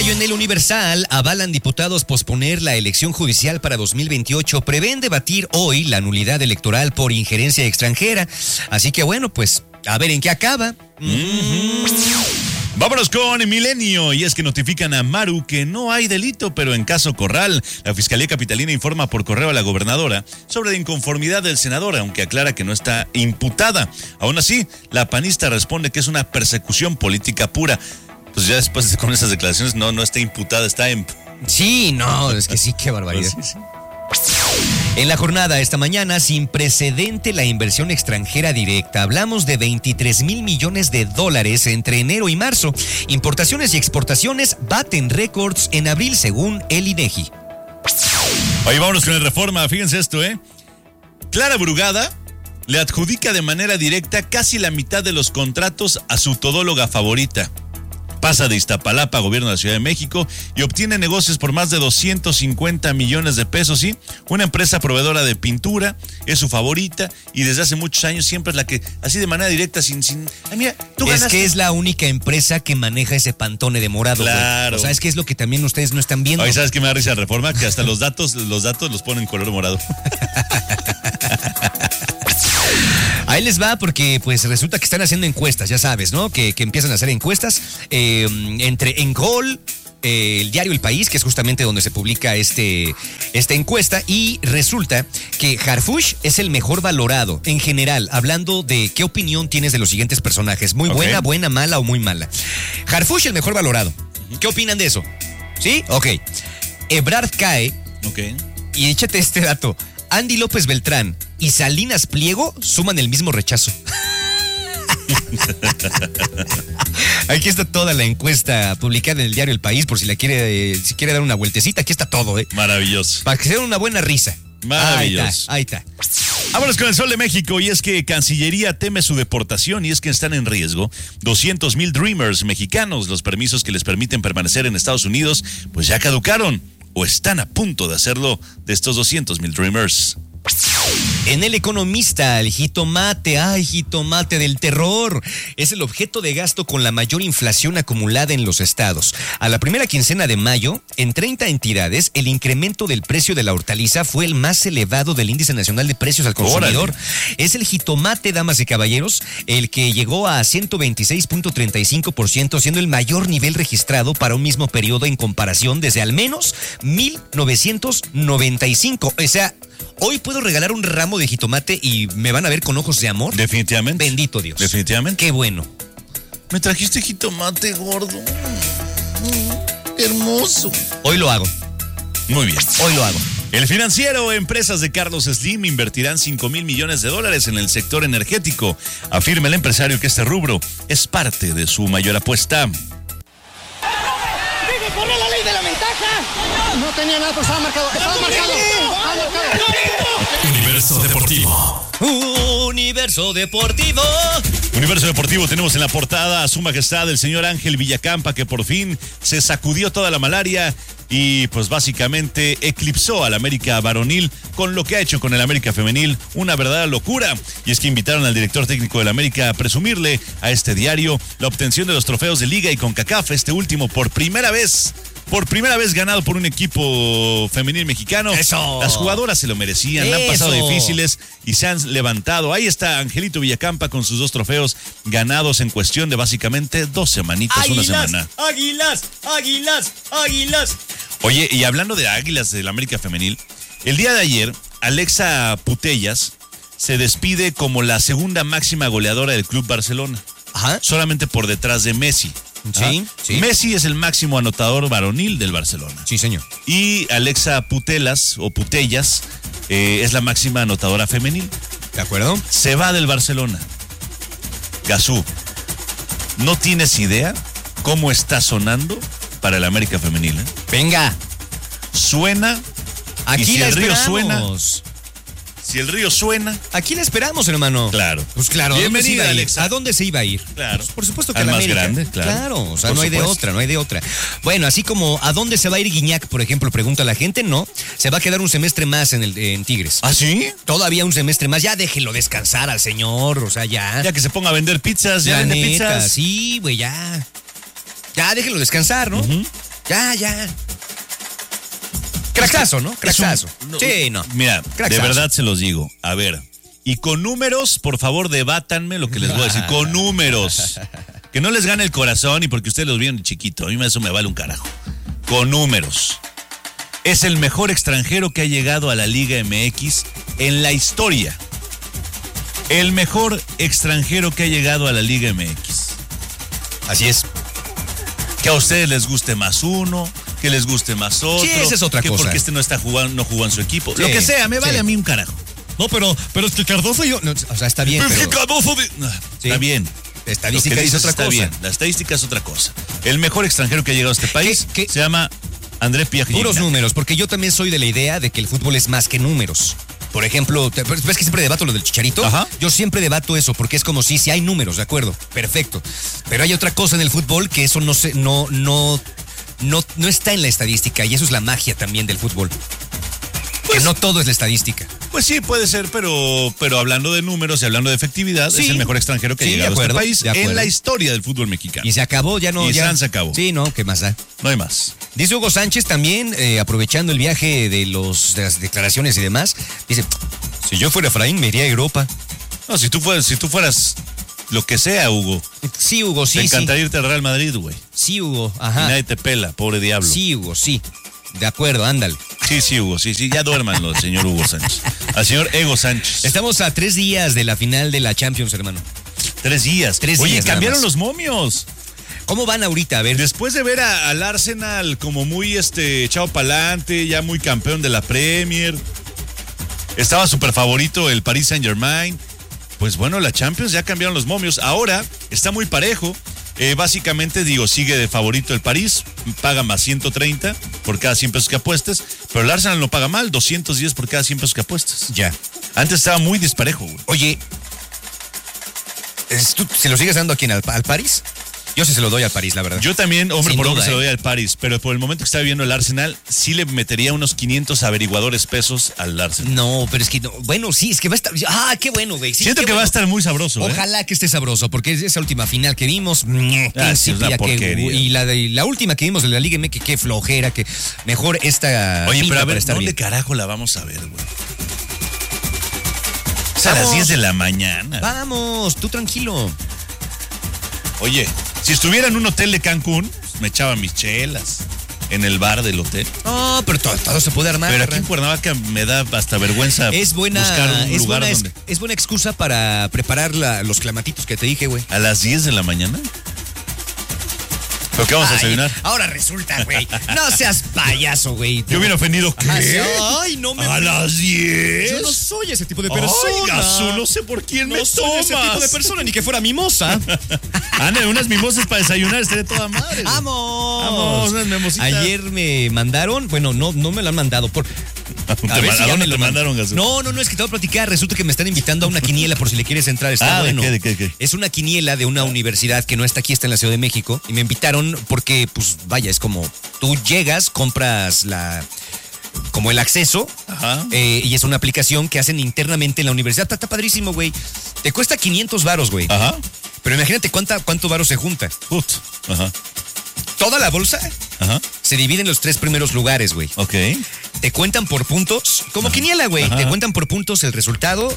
Tocayo, en el Universal, avalan diputados posponer la elección judicial para 2028. Prevén debatir hoy la nulidad electoral por injerencia extranjera. Así que bueno, pues a ver en qué acaba. Vámonos con Milenio, y es que notifican a Maru que no hay delito, pero en caso Corral, la Fiscalía Capitalina informa por correo a la gobernadora sobre la inconformidad del senador, aunque aclara que no está imputada. Aún así, la panista responde que es una persecución política pura. Pues ya después con esas declaraciones, no está imputada, está en... Sí, no, es que sí, qué barbaridad. Sí. En la jornada esta mañana, sin precedente la inversión extranjera directa. Hablamos de 23,000 millones de dólares entre enero y marzo. Importaciones y exportaciones baten récords en abril según el INEGI. Oye, vámonos con el Reforma. Fíjense esto, Clara Brugada le adjudica de manera directa casi la mitad de los contratos a su todóloga favorita. Pasa de Iztapalapa a Gobierno de la Ciudad de México y obtiene negocios por más de 250 millones de pesos, ¿sí? Una empresa proveedora de pintura, es su favorita y desde hace muchos años siempre es la que, así de manera directa, sin... Ay, mira, tú ganaste. Es que es la única empresa que maneja ese Pantone de morado. Claro. O sea, es que es lo que también ustedes no están viendo. Oye, ¿sabes qué me da risa la Reforma? Que hasta los datos los ponen en color morado. Ahí les va porque pues resulta que están haciendo encuestas, ya sabes, ¿no? Que empiezan a hacer encuestas entre Encol, el diario El País, que es justamente donde se publica esta encuesta, y resulta que Harfuch es el mejor valorado en general, hablando de qué opinión tienes de los siguientes personajes, muy buena, buena, mala o muy mala. Harfuch el mejor valorado. ¿Qué opinan de eso? ¿Sí? Ok. Ebrard cae. Ok. Y échate este dato. Andy López Beltrán y Salinas Pliego suman el mismo rechazo. Aquí está toda la encuesta publicada en el diario El País, por si quiere dar una vueltecita. Aquí está todo, Maravilloso. Para que se den una buena risa. Maravilloso. Ahí está. Vámonos con el Sol de México, y es que Cancillería teme su deportación, y es que están en riesgo 200,000 Dreamers mexicanos. Los permisos que les permiten permanecer en Estados Unidos pues ya caducaron o están a punto de hacerlo de estos 200,000 Dreamers. En El Economista, el jitomate, jitomate del terror, es el objeto de gasto con la mayor inflación acumulada en los estados. A la primera quincena de mayo, en 30 entidades, el incremento del precio de la hortaliza fue el más elevado del Índice Nacional de Precios al Consumidor. ¡Órale! Es el jitomate, damas y caballeros, el que llegó a 126.35%, siendo el mayor nivel registrado para un mismo periodo en comparación desde al menos 1995. O sea, hoy puedo regalar un ramo de jitomate y me van a ver con ojos de amor. Definitivamente. Bendito Dios. Definitivamente. Qué bueno. Me trajiste jitomate, gordo. Hermoso. Hoy lo hago. Muy bien. Hoy lo hago. El Financiero, empresas de Carlos Slim invertirán 5,000 millones de dólares en el sector energético. Afirma el empresario que este rubro es parte de su mayor apuesta. ¡Corre la ley de la ventaja! No tenía nada, pero estaba marcado. Universo Deportivo. Universo Deportivo. Universo Deportivo, tenemos en la portada a su majestad el señor Ángel Villacampa, que por fin se sacudió toda la malaria y pues básicamente eclipsó al América varonil con lo que ha hecho con el América femenil, una verdadera locura. Y es que invitaron al director técnico del América a presumirle a este diario la obtención de los trofeos de Liga y CONCACAF, este último por primera vez ganado por un equipo femenil mexicano. ¡Eso! Las jugadoras se lo merecían, han pasado difíciles y se han levantado. Ahí está Angelito Villacampa con sus 2 trofeos ganados en cuestión de básicamente 2 semanitas, ¡Águilas, una semana. águilas! Oye, y hablando de Águilas del América femenil, el día de ayer, Alexa Putellas se despide como la segunda máxima goleadora del Club Barcelona. Ajá. Solamente por detrás de Messi. Sí. Messi es el máximo anotador varonil del Barcelona. Sí, señor. Y Alexa Putellas es la máxima anotadora femenil. ¿De acuerdo? Se va del Barcelona. Gazú, ¿no tienes idea cómo está sonando para el América femenil? Venga. Suena. Aquí y si la el río esperamos. suena. Si el río suena. Aquí la esperamos, hermano. Claro. Pues claro. Bienvenida, Alexa. ¿A dónde se iba a ir? Claro. Pues por supuesto que al a la más América. grande, claro. Claro, o sea, Por no hay de otra. Bueno, así como ¿a dónde se va a ir Guiñac, por ejemplo? Pregunta la gente. No, se va a quedar un semestre más en Tigres. ¿Ah, sí? Todavía un semestre más. Ya déjelo descansar al señor, o sea, ya. Ya que se ponga a vender pizzas, ya La vende neta, pizzas. sí, güey, ya. Ya déjelo descansar, ¿no? Ya. Craxazo, ¿no? Craxazo. Sí, no. Mira, Craxazo. de verdad se los digo. A ver, y con números, por favor, debátanme lo que les voy a decir. Con números. Que no les gane el corazón y porque ustedes los vieron chiquito. A mí eso me vale un carajo. Con números. Es el mejor extranjero que ha llegado a la Liga MX en la historia. El mejor extranjero que ha llegado a la Liga MX. Así es. Que a ustedes les guste más uno, que les guste más otro. Sí, esa es otra que cosa. porque no está jugando, no jugó en su equipo. Sí, Lo que sea, me vale sí. a mí un carajo. No, pero es que Cardoso y yo... No, o sea, está bien, pero... Cardoso Sí. Está bien. Estadística Lo que dice dices otra está cosa. bien. La estadística es otra cosa. El mejor extranjero que ha llegado a este país ¿Qué? se llama André Pierre Puros Gignac. números, porque yo también soy de la idea de que el fútbol es más que números. Por ejemplo, ¿ves que siempre debato lo del Chicharito? Ajá. Yo siempre debato eso, porque es como si hay números, de acuerdo, perfecto. Pero hay otra cosa en el fútbol que eso no está en la estadística, y eso es la magia también del fútbol. Que no todo es la estadística. Pues sí, puede ser, pero hablando de números y hablando de efectividad, Sí. es el mejor extranjero que ha Sí, de llegado a acuerdo, este país de acuerdo. en la historia del fútbol mexicano. Y se acabó, ya no... Y ya se acabó. Sí, no, ¿qué más da? No hay más. Dice Hugo Sánchez también, aprovechando el viaje de las declaraciones y demás, dice, si yo fuera Efraín me iría a Europa. No, si tú fueras lo que sea, Hugo, Sí, Hugo, sí, te sí. encantaría irte al Real Madrid, güey. Sí, Hugo, Y ajá. nadie te pela, pobre diablo. Sí, Hugo, sí. De acuerdo, ándale. Sí, Hugo, sí, ya duérmanlo, al señor Hugo Sánchez. Al señor Ego Sánchez. Estamos a 3 días de la final de la Champions, hermano. 3 días. 3 Oye, días nada cambiaron más. los momios. ¿Cómo van ahorita? A ver. Después de ver al Arsenal como muy echado pa'lante, ya muy campeón de la Premier. Estaba súper favorito el Paris Saint-Germain. Pues bueno, la Champions ya cambiaron los momios. Ahora está muy parejo. Básicamente, sigue de favorito el París, paga más 130 por cada 100 pesos que apuestes, pero el Arsenal no paga mal, 210 por cada 100 pesos que apuestes. Ya. Antes estaba muy disparejo, güey. Oye, ¿tú se lo sigues dando a quién? ¿Al París? Yo sí se lo doy al París, la verdad. Yo también, hombre Sin por duda, hombre, se lo doy al París, pero por el momento que está viendo el Arsenal, sí le metería unos 500 averiguadores pesos al Arsenal. No, pero es que, bueno, sí, es que va a estar... Ah, qué bueno, güey. Sí, Siento qué que va a bueno. estar muy sabroso, ¿eh? Ojalá que esté sabroso, porque esa última final que vimos, qué sí, es una insípida, porquería. y la última que vimos de la Liga MX, qué flojera, que mejor esta... Oye, pero a para ver, estar ¿dónde bien. carajo la vamos a ver, güey? Es a las Vamos. 10 de la mañana. Vamos, tú tranquilo. Oye, si estuviera en un hotel de Cancún, pues, me echaba mis chelas en el bar del hotel. No, pero todo se puede armar. Pero aquí en Cuernavaca me da hasta vergüenza es buena, buscar un es lugar buena, donde... es buena excusa para preparar los clamatitos que te dije, güey. ¿A las 10 de la mañana? ¿Pero qué vamos a Ay, desayunar? ahora resulta, güey. No seas payaso, güey. Yo bien ofendido. Ajá, sí. ¿Qué? Ay, no me... ¿A las 10? Yo no soy ese tipo de Ay, persona. Gazú, no sé por quién No me soy tomas. ese tipo de persona, ni que fuera mimosa. Anda, unas mimosas para desayunar, estaría toda madre. ¡Vamos! Vamos, unas mimositas. Ayer me mandaron, bueno, no me lo han mandado. ¿A dónde te mandaron, Gazú? No, es que te voy a platicar. Resulta que me están invitando a una quiniela por si le quieres entrar. Está ¿de bueno. qué, de qué? Es una quiniela de una universidad que no está aquí, está en la Ciudad de México. Y me invitaron porque, pues, vaya, es como tú llegas, compras como el acceso. Ajá. Y es una aplicación que hacen internamente en la universidad. Está padrísimo, güey. Te cuesta 500 varos, güey. Ajá. Pero imagínate cuánto varo se junta. Ajá. Toda la bolsa Ajá. se divide en los 3 primeros lugares, güey. Ok. Te cuentan por puntos, como quiniela, güey. Ajá. Te cuentan por puntos el resultado,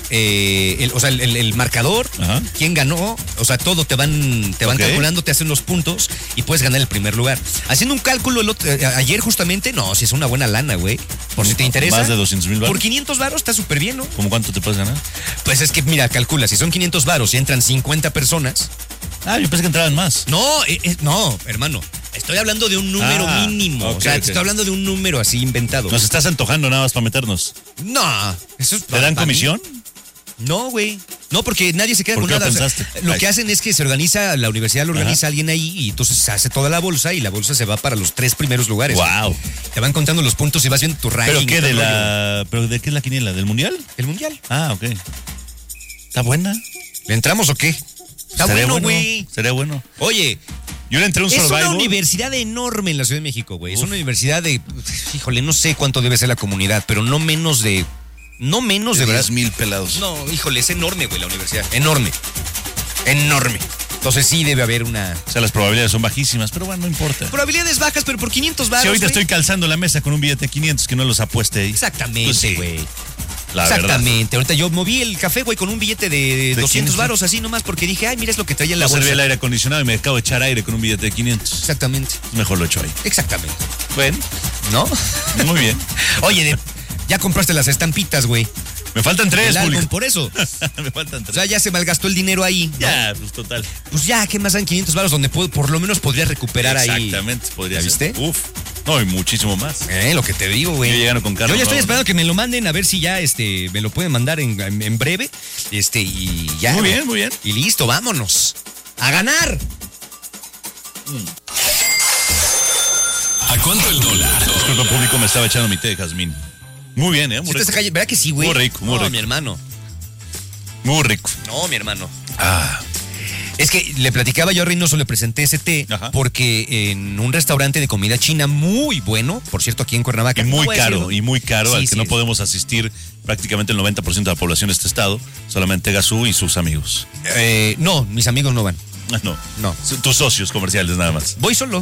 el marcador, Ajá. quién ganó, o sea, todo te van Ok. calculando, te hacen los puntos y puedes ganar el primer lugar. Haciendo un cálculo ayer justamente, si es una buena lana, güey. Por si te interesa. Más de 200,000 varos. Por 500 varos está súper bien, ¿no? ¿Cómo cuánto te puedes ganar? Pues es que, mira, calcula, si son 500 varos y entran 50 personas. Ah, yo pensé que entraban más. No, hermano. Estoy hablando de un número mínimo. ok, o sea, ok. te estoy hablando de un número así inventado. Nos estás antojando nada más para meternos. No, eso es ¿Te dan para mí. comisión? No, güey. No, porque nadie se queda ¿Por con qué lo nada. O sea, pensaste? lo Ay. que hacen es que la universidad lo organiza alguien ahí y entonces se hace toda la bolsa y la bolsa se va para los 3 primeros lugares. Wow. Te van contando los puntos y vas viendo tu ranking. ¿Pero qué? y todo el rollo. ¿Pero de qué es la quiniela? ¿Del mundial? ¿El mundial? Ah, ok. ¿Está buena? ¿Le entramos o qué? Está bueno, güey. Sería bueno. Oye, Yo le entré a un es Survivor. una universidad enorme en la Ciudad de México, güey. Es una universidad de... Híjole, no sé cuánto debe ser la comunidad, pero no menos de verdad. 10,000 pelados. No, híjole, es enorme, güey, la universidad. Enorme. Entonces sí debe haber una... O sea, las probabilidades son bajísimas, pero bueno, no importa. Probabilidades bajas, pero por 500 baros, Si ahorita güey. estoy calzando la mesa con un billete de 500 que no los apueste ahí. Exactamente, güey. La Exactamente. Ahorita yo moví el café, güey, con un billete de 200 500, varos así nomás porque dije, ay, mira, es lo que traía en la No servía bolsa. el aire acondicionado y me acabo de echar aire con un billete de 500. Exactamente. Mejor lo echo ahí. Exactamente. Bueno, ¿No? muy bien. Oye, ya compraste las estampitas, güey. Me faltan 3, El álbum, público. por eso. Me faltan O 3. sea, ya se malgastó el dinero ahí, ¿no? Ya, pues total. Pues ya, ¿qué más dan 500 baros donde por lo menos podrías recuperar ahí? Exactamente, podría ¿Ya ser. viste? Uf. No, y muchísimo más. Lo que te digo, güey. Yo llegando con carro Yo ya estoy nuevo, esperando que me lo manden a ver si ya me lo pueden mandar en breve. Y ya. Muy güey. bien, muy bien. Y listo, vámonos. ¡A ganar! ¿A cuánto el dólar? Disculpa, público, me estaba echando mi té de jazmín. Muy bien, ¿eh? Muy ¿Sí te rico. está ¿Verdad que sí, güey? Muy rico, muy no, rico. mi hermano. Muy rico. No, mi hermano. Ah, Es que le platicaba yo a Reynoso, le presenté ese té, Ajá. porque en un restaurante de comida china muy bueno, por cierto, aquí en Cuernavaca. y no muy voy a caro, decirlo. y muy caro, Sí, al que sí. no podemos asistir prácticamente el 90% de la población de este estado, solamente Gazú y sus amigos. No, mis amigos no van. Ah, no. No. Son tus socios comerciales nada más. Voy solo.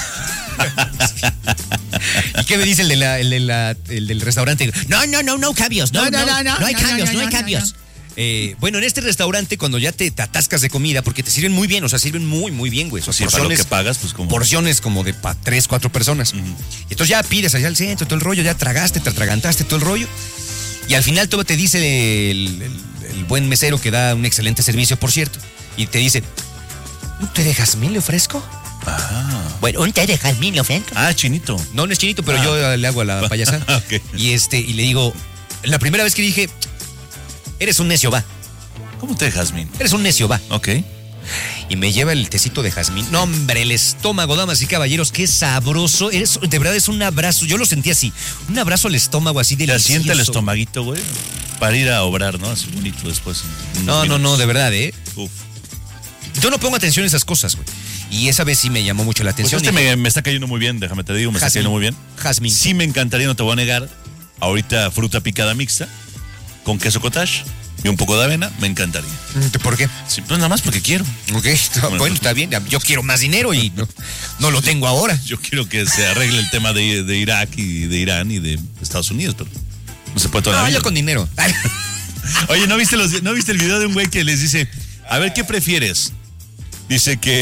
¿Y qué me dice el del restaurante? No cambios. No hay cambios, no hay cambios. Bueno, en este restaurante, cuando ya te atascas de comida, porque te sirven muy bien, o sea, sirven muy, muy bien, güey. Son Sí, para lo que pagas, pues como... porciones como de 3, 4 personas. Entonces ya pides allá al centro, todo el rollo, ya tragaste, te atragantaste, todo el rollo. Y al final todo te dice el buen mesero, que da un excelente servicio, por cierto. Y te dice, ¿un té de jazmín le ofrezco? Bueno, un té de jazmín le ofrezco. Ah, chinito. No es chinito, pero yo le hago a la payasada. Ok. Y le digo, la primera vez que dije, eres un necio, va. ¿Cómo té de jazmín? Eres un necio, va. Ok. Y me lleva el tecito de jazmín. No, hombre, el estómago, damas y caballeros, qué sabroso. De verdad es un abrazo. Yo lo sentí así. Un abrazo al estómago así Te delicioso. asienta el estomaguito, güey, para ir a obrar, ¿no? Así bonito después. No, de verdad, ¿eh? Uf. Yo no pongo atención a esas cosas, güey. Y esa vez sí me llamó mucho la Pues atención. me está cayendo muy bien, déjame te digo, me está Jazmín. cayendo muy bien. Jazmín. Sí me encantaría, no te voy a negar, ahorita fruta picada mixta, con queso cottage y un poco de avena, me encantaría. ¿Por qué? Sí, pues nada más porque quiero. Ok, bueno, está bien. Yo quiero más dinero y no lo tengo ahora. Yo quiero que se arregle el tema de Irak y de Irán y de Estados Unidos, pero no se puede toda la No, vida. yo con dinero. Oye, ¿no viste el video de un güey que les dice, a ver, ¿qué prefieres? Dice que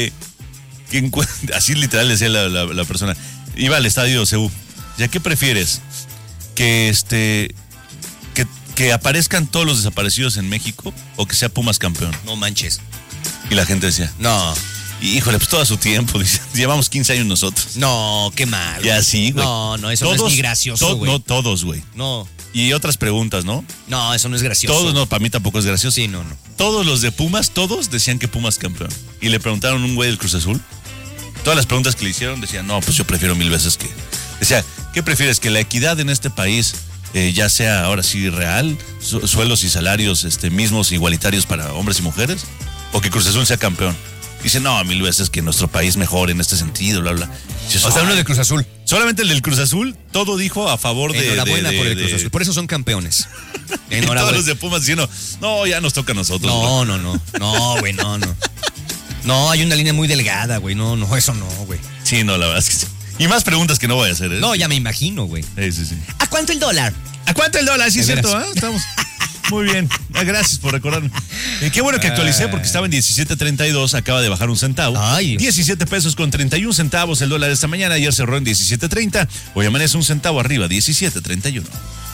así literal decía la persona, iba al estadio CU, ¿ya qué prefieres? Que aparezcan todos los desaparecidos en México o que sea Pumas campeón. No manches. Y la gente decía, No, híjole, pues todo a su tiempo, dice, llevamos 15 años nosotros. no, qué mal. Y así, güey. No, eso no es ni gracioso, güey. No todos, güey. No, Y otras preguntas, ¿no? eso no es gracioso. Todos, no, para mí tampoco es gracioso. Sí, no. Todos los de Pumas, todos decían que Pumas campeón. Y le preguntaron a un güey del Cruz Azul. Todas las preguntas que le hicieron decían, no, pues yo prefiero 1000 veces que... Decía, ¿qué prefieres? ¿Que la equidad en este país ya sea ahora sí real? Sueldos y salarios mismos, igualitarios para hombres y mujeres. ¿O que Cruz Azul sea campeón? Dice, no, 1000 veces que nuestro país mejore en este sentido, bla, bla. Dice, O sea, uno de Cruz Azul. solamente el del Cruz Azul, todo dijo a favor de... Enhorabuena por el Cruz Azul. Por eso son campeones. Y todos los de Pumas diciendo, no, ya nos toca a nosotros. No, güey, no. No, hay una línea muy delgada, güey. No, eso no, güey. Sí, no, la verdad es que sí. Y más preguntas que no voy a hacer, ¿eh? No, ya me imagino, güey. Sí. ¿A cuánto el dólar? ¿A cuánto el dólar? Sí, es De cierto, veras. ¿eh? Estamos... Muy bien. Gracias por recordarme. Qué bueno que actualicé porque estaba en 17.32, acaba de bajar un centavo. Ay. 17 pesos con 31 centavos el dólar esta mañana. Ayer cerró en 17.30. Hoy amanece un centavo arriba, 17.31.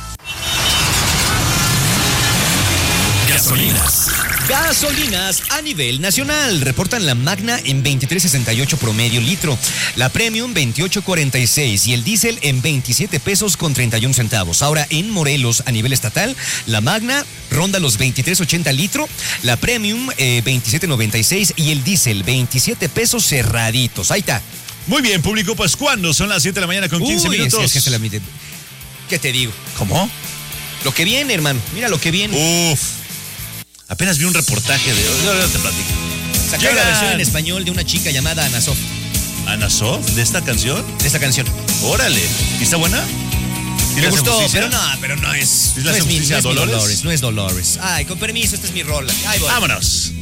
Gasolinas a nivel nacional. Reportan la Magna en 23.68 promedio litro, la Premium 28.46 y el diésel en 27 pesos con 31 centavos. Ahora en Morelos a nivel estatal, la Magna ronda los 23.80 litro, la Premium 27.96 y el diésel 27 pesos cerraditos. Ahí está. Muy bien, público, pues ¿cuándo? Son las 7 de la mañana con 15 minutos. Es que se la mide. ¿Qué te digo? ¿Cómo? Lo que viene, hermano. Mira lo que viene. Uf. Apenas vi un reportaje de... No te platico. Sacaron la Llegan. versión en español de una chica llamada Ana Sof, ¿Ana Sof? ¿De esta canción? de esta canción. Órale. ¿Y está buena? ¿Y Me le hace gustó, justicia? pero no es. ¿Sí le No hace es mi justicia a Dolores? No es Dolores. Ay, con permiso, esta es mi rola. Ahí voy. Vámonos.